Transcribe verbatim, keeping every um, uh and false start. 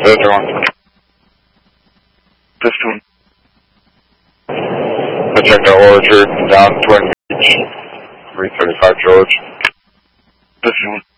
Desert one. This one. I checked out Orator down Twin Beach. three thirty-five George. This one.